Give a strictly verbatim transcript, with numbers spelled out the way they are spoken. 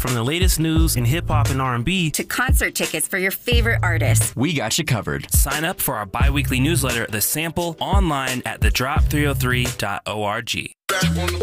From the latest news in hip-hop and R and B to concert tickets for your favorite artists, we got you covered. Sign up for our bi-weekly newsletter, The Sample, online at the drop three oh three dot org.